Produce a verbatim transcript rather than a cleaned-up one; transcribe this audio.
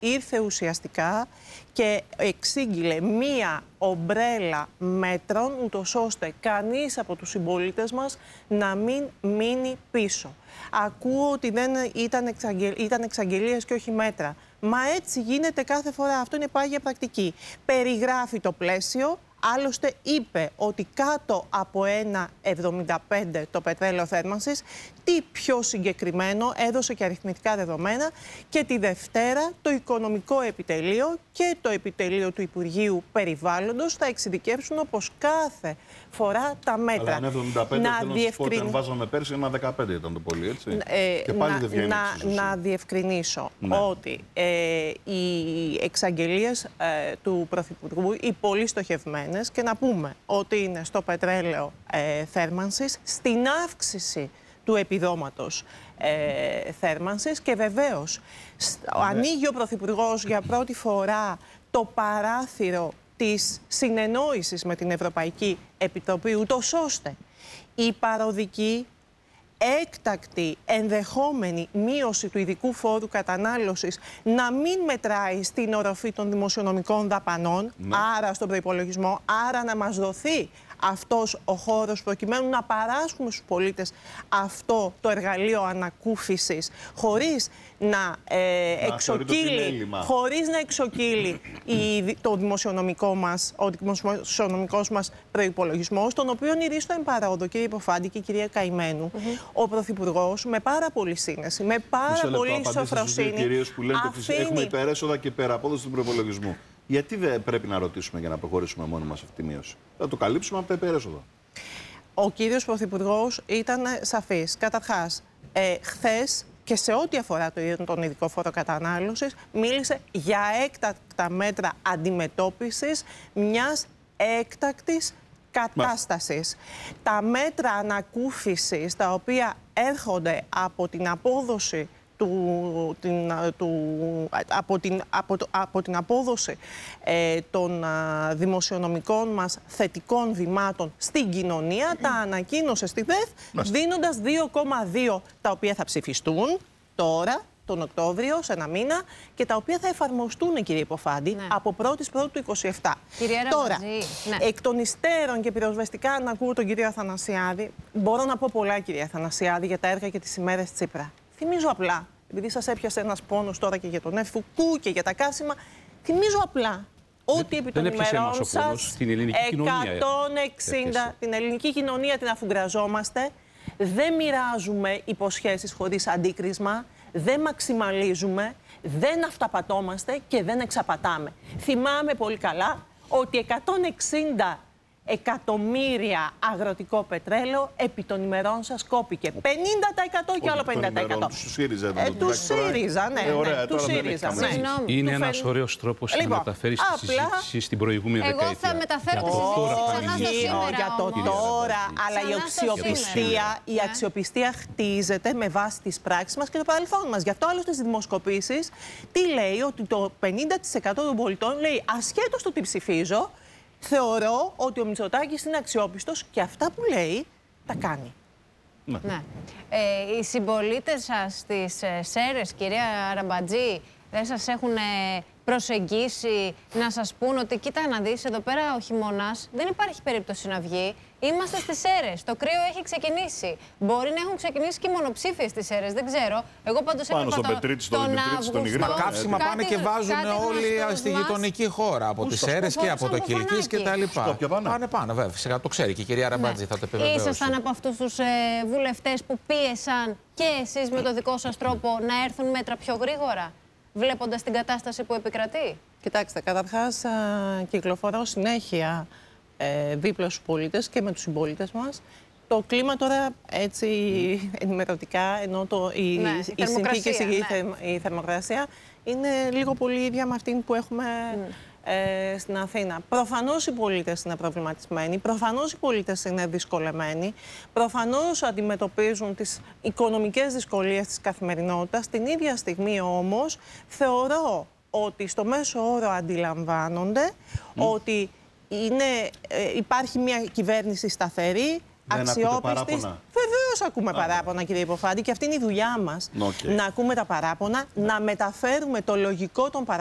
ήρθε ουσιαστικά και εξήγηλε μία ομπρέλα μέτρων, ούτως ώστε κανείς από τους συμπολίτες μας να μην μείνει πίσω. Ακούω ότι δεν ήταν, εξαγγελ... ήταν εξαγγελίες και όχι μέτρα. Μα έτσι γίνεται κάθε φορά. Αυτό είναι πάγια πρακτική. Περιγράφει το πλαίσιο. Άλλωστε είπε ότι κάτω από ένα εβδομήντα πέντε το πετρέλαιο θέρμανσης, τι πιο συγκεκριμένο, έδωσε και αριθμητικά δεδομένα, και τη Δευτέρα το Οικονομικό Επιτελείο και το Επιτελείο του Υπουργείου Περιβάλλοντος θα εξειδικεύσουν όπως κάθε φορά τα μέτρα. Αλλά ένα εβδομήντα πέντε να θέλω διευκριν... να σας πω, βάζαμε πέρσι ένα δεκαπέντε ήταν το πολύ, έτσι. Ε, και πάλι να, δεν βγαίνει να, να διευκρινίσω ναι. ότι ε, οι εξαγγελίες ε, του Πρωθυπουργού, οι πολύ στοχευμένες, και να πούμε ότι είναι στο πετρέλαιο ε, θέρμανσης, στην αύξηση του επιδόματος ε, θέρμανσης, και βεβαίως ναι. ανοίγει ο Πρωθυπουργός για πρώτη φορά το παράθυρο της συνεννόησης με την Ευρωπαϊκή Επιτροπή, ούτως ώστε η παροδική έκτακτη ενδεχόμενη μείωση του ειδικού φόρου κατανάλωσης να μην μετράει στην οροφή των δημοσιονομικών δαπανών, ναι. άρα στον προϋπολογισμό, άρα να μας δοθεί αυτός ο χώρος προκειμένου να παράσχουμε στους πολίτες αυτό το εργαλείο ανακούφισης χωρίς να, ε, να εξοκύλει, χωρίς να εξοκύλει η, το δημοσιονομικό μας, ο δημοσιονομικός μας προϋπολογισμός, τον οποίο ηρίστο εμπαρόδο, κύριε Υποφάντη και κυρία Καημένου, mm-hmm. ο Πρωθυπουργός με πάρα πολύ σύνεση, με πάρα Μισό πολύ λεπτό, σοφροσύνη. Κυρίες που λένε αφήνει... ότι έχουμε υπερέσοδα και υπεραπόδοση του προϋπολογισμού. Γιατί δεν πρέπει να ρωτήσουμε για να προχωρήσουμε μόνοι μας αυτή τη μείωση? Θα το καλύψουμε από τα υπερέσοδα. Ο κύριος Πρωθυπουργός ήταν σαφής. Καταρχάς, ε, χθες και σε ό,τι αφορά τον ειδικό φόρο κατανάλωσης, μίλησε για έκτακτα μέτρα αντιμετώπισης μιας έκτακτης κατάστασης. Μάλιστα. Τα μέτρα ανακούφισης, τα οποία έρχονται από την απόδοση Του, την, του, από, την, από, το, από την απόδοση ε, των α, δημοσιονομικών μας θετικών βημάτων στην κοινωνία, mm. τα ανακοίνωσε στη ΔΕΘ, δίνοντας δύο κόμμα δύο, τα οποία θα ψηφιστούν τώρα, τον Οκτώβριο, σε ένα μήνα, και τα οποία θα εφαρμοστούν, κύριε Υποφάντη, ναι. από πρώτη πρώτου του είκοσι επτά. Κυρία Τώρα, ναι. εκ των υστέρων και πυροσβεστικά να ακούω τον κύριο Αθανασιάδη, μπορώ να πω πολλά, κύριε Αθανασιάδη, για τα έργα και τις ημέρες Τσίπρα. Θυμίζω απλά, επειδή σας έπιασε ένας πόνος τώρα και για τον Εφουκού και για τα καύσιμα, θυμίζω απλά ότι επί των ημερών σας εκατόν εξήντα την ελληνική κοινωνία την αφουγκραζόμαστε, δεν μοιράζουμε υποσχέσεις χωρίς αντίκρισμα, δεν μαξιμαλίζουμε, δεν αυταπατώμαστε και δεν εξαπατάμε. Θυμάμαι πολύ καλά ότι εκατόν εξήντα εκατομμύρια αγροτικό πετρέλαιο επί των ημερών σας κόπηκε. πενήντα τοις εκατό και άλλο πενήντα τοις εκατό. Του ΣΥΡΙΖΑ. Ε, του ΣΥΡΙΖΑ, ναι. Ε, ωραία, ναι του ΣΥΡΙΖΑ. Ναι. Είναι ένας ωραίος τρόπος λοιπόν, να μεταφέρει τη συζήτηση στην προηγούμενη εγώ δεκαετία. Εγώ θα μεταφέρω τη συζήτηση ξανά στο σήμερα. Για το όμως. τώρα, αλλά η αξιοπιστία, η ναι. αξιοπιστία χτίζεται με βάση τις πράξεις μας και το παρελθόν μας. Γι' αυτό άλλωστε στις δημοσκοπήσεις τι λέει, ότι το πενήντα τοις εκατό των πολιτών λέει, ασχέτως του τι ψηφίζω, θεωρώ ότι ο Μητσοτάκης είναι αξιόπιστος και αυτά που λέει τα κάνει. Ναι. ναι. Ε, οι συμπολίτες σας στις ε, Σέρρες, κυρία Ραμπατζή, δεν σας έχουν ε, προσεγγίσει να σας πούν ότι κοίτα να δεις, εδώ πέρα ο χειμώνας δεν υπάρχει περίπτωση να βγει. Είμαστε στις Σέρρες. Το κρύο έχει ξεκινήσει. Μπορεί να έχουν ξεκινήσει και οι μονοψήφιες στις Σέρρες. Δεν ξέρω. Εγώ πάντως έβλεπα το, τον Αύγουστο. Μα καύσιμα πάνε και βάζουν όλοι στη γειτονική χώρα. Από τις Σέρρες και από το Κιλκής και τα λοιπά. Πάνε πάνω, βέβαια. Φυσικά το ξέρει και η κυρία Ραμπάτζη, θα το επιβεβαιώσει. Ήσασταν από αυτούς τους ε, βουλευτές που πίεσαν και εσείς με το δικό σας τρόπο να έρθουν μέτρα πιο γρήγορα, βλέποντας την κατάσταση που επικρατεί? Κοιτάξτε, καταρχάς κυκλοφορώ συνέχεια ε, δίπλα στους πολίτες και με τους συμπολίτες μας. Το κλίμα τώρα έτσι mm. ενημερωτικά, ενώ το, οι, ναι, οι, οι συνθήκες, ναι. η, θε, η θερμοκρασία είναι λίγο πολύ ίδια με αυτήν που έχουμε mm. ε, στην Αθήνα. Προφανώς οι πολίτες είναι προβληματισμένοι, προφανώς οι πολίτες είναι δυσκολεμένοι, προφανώς αντιμετωπίζουν τις οικονομικές δυσκολίες της καθημερινότητας. Την ίδια στιγμή όμως θεωρώ ότι στο μέσο όρο αντιλαμβάνονται mm. ότι είναι, ε, υπάρχει μια κυβέρνηση σταθερή, αξιόπιστη. Βεβαίως Βεβαίως ακούμε παράπονα, κύριε Υποφάντη, και αυτή είναι η δουλειά μας. Okay. Να ακούμε τα παράπονα, να μεταφέρουμε το λογικό των παραπώνων